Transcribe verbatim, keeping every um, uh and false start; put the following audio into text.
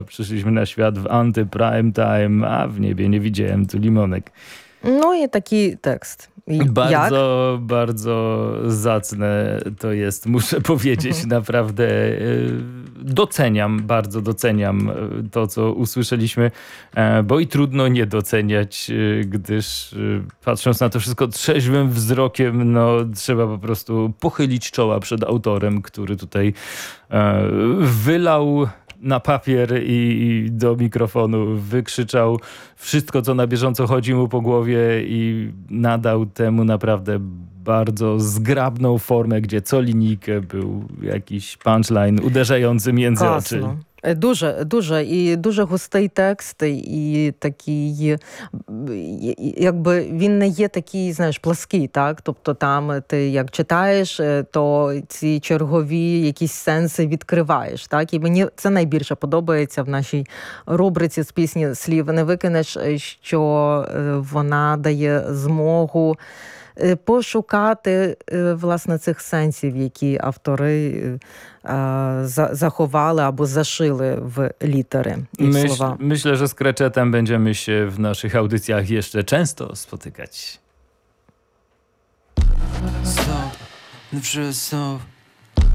Przyszliśmy na świat w anty-prime time, a w niebie nie widziałem tu limonek. No i taki tekst. I Bardzo, jak? bardzo zacne to jest, muszę powiedzieć, naprawdę doceniam, bardzo doceniam to, co usłyszeliśmy, bo i trudno nie doceniać, gdyż patrząc na to wszystko trzeźwym wzrokiem, no trzeba po prostu pochylić czoła przed autorem, który tutaj wylał na papier i do mikrofonu wykrzyczał wszystko, co na bieżąco chodzi mu po głowie i nadał temu naprawdę bardzo zgrabną formę, gdzie co linijkę był jakiś punchline uderzający między Класно. oczy. Дуже, дуже. І дуже густий текст, і такий, якби він не є такий, знаєш, плаский, так? Тобто там ти як читаєш, то ці чергові якісь сенси відкриваєш, так? І мені це найбільше подобається в нашій рубриці з пісні «Слів не викинеш», що вона дає змогу пошукати, власне, цих сенсів, які автори заховali albo zaszyły w litery i w Myśl, słowa. Myślę, że z Kreczetem będziemy się w naszych audycjach jeszcze często spotykać. Stop, невже знов